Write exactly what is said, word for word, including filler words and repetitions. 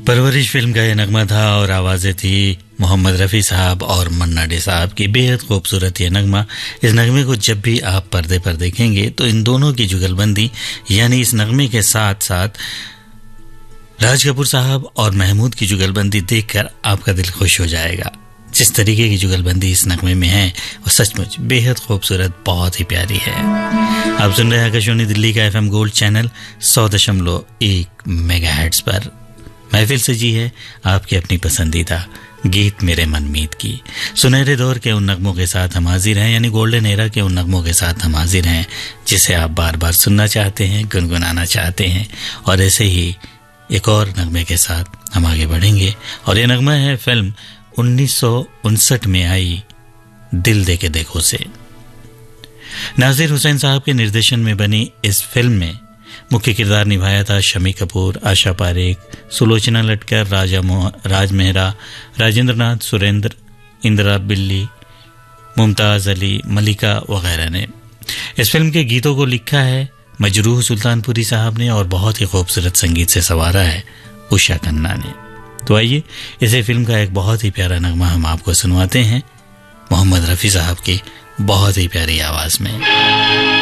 परवरिश फिल्म का ये नगमा था और आवाज़ें थी मोहम्मद रफ़ी साहब और मन्ना डे साहब की। बेहद खूबसूरत ये नगमा। इस नगमे को जब भी आप पर्दे पर देखेंगे तो इन दोनों की जुगलबंदी यानी इस नगमे के साथ साथ राज कपूर साहब और महमूद की जुगलबंदी देखकर आपका दिल खुश हो जाएगा। जिस तरीके की जुगलबंदी इस नगमे में है वो सचमुच बेहद खूबसूरत, बहुत ही प्यारी है। आप सुन रहे हैं आकाशवाणी दिल्ली का एफएम गोल्ड चैनल सौ दशमलव एक मेगाहर्ट्ज पर। महफिल सजी है आपकी अपनी पसंदीदा गीत मेरे मनमीत की। सुनहरे दौर के उन नगमों के साथ हम हाजिर हैं, यानी गोल्डन एरा के उन नगमों के साथ हम हाजिर हैं जिसे आप बार बार सुनना चाहते हैं, गुनगुनाना चाहते हैं। और ऐसे ही एक और नगमे के साथ हम आगे बढ़ेंगे और ये नगमा है फिल्म उन्नीस सौ उनसठ में आई दिल दे के देखो से। नाजिर हुसैन साहब के निर्देशन में बनी इस फिल्म में मुख्य किरदार निभाया था शमी कपूर, आशा पारेख, सुलोचना लटकर, राजा राज मेहरा, राजेंद्र नाथ, सुरेंद्र, इंदिरा बिल्ली, मुमताज अली, मलिका वगैरह ने। इस फिल्म के गीतों को लिखा है मजरूह सुल्तानपुरी साहब ने और बहुत ही खूबसूरत संगीत से संवारा है उषा खन्ना ने। तो आइए इसे फिल्म का एक बहुत ही प्यारा नगमा हम आपको सुनवाते हैं मोहम्मद रफ़ी साहब की बहुत ही प्यारी आवाज में।